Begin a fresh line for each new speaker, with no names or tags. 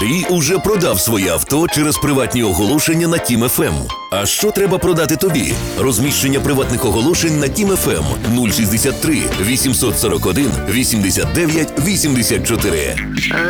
Ти уже продав своє авто через приватні оголошення на Тім ФМ. А що треба продати тобі? Розміщення приватних оголошень на Тім ФМ 063 841 89 84.